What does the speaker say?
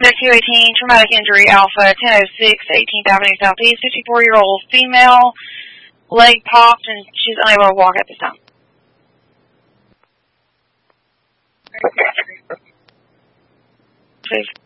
218, traumatic injury, Alpha, 1006, 18th Avenue Southeast, 54-year-old female, leg popped, and she's unable to walk at this time. Please.